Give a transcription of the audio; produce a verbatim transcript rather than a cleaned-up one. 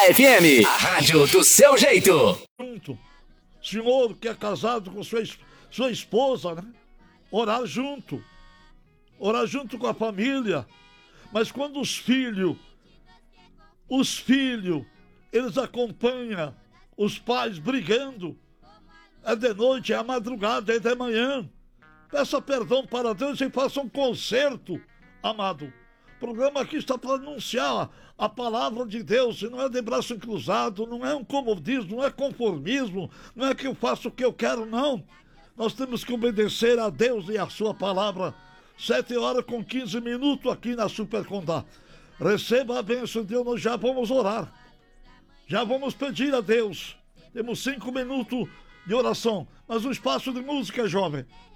F M, a rádio do seu jeito. Junto. Senhor que é casado com sua, sua esposa, né? Orar junto. Orar junto com a família. Mas quando os filhos, os filhos, eles acompanham os pais brigando, é de noite, é à madrugada, é de manhã. Peça perdão para Deus e faça um conserto, amado. O programa aqui está para anunciar a palavra de Deus, e não é de braço cruzado, não é um comodismo, não é conformismo, não é que eu faço o que eu quero, não. Nós temos que obedecer a Deus e a sua palavra. Sete horas com quinze minutos aqui na Super Condá. Receba a bênção de Deus, nós já vamos orar. Já vamos pedir a Deus. Temos cinco minutos de oração, mas um espaço de música, jovem.